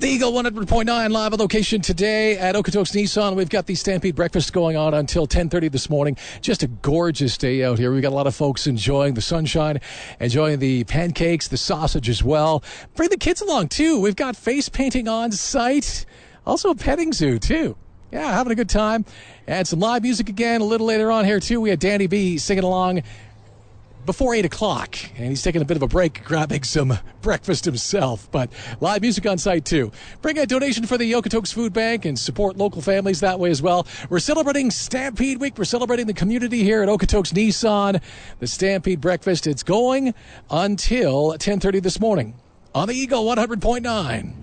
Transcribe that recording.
The Eagle 100.9 live on location today at Okotoks Nissan. We've got the Stampede Breakfast going on until 10:30 this morning. Just a gorgeous day out here. We've got a lot of folks enjoying the sunshine, enjoying the pancakes, the sausage as well. Bring the kids along, too. We've got face painting on site. Also a petting zoo, too. Yeah, having a good time. And some live music again a little later on here, too. We had Danny B singing along before 8 o'clock, and he's taking a bit of a break, grabbing some breakfast himself. But live music on site, too. Bring a donation for the Okotoks Food Bank and support local families that way as well. We're celebrating Stampede Week. We're celebrating the community here at Okotoks Nissan. The Stampede Breakfast, it's going until 10:30 this morning on the Eagle 100.9.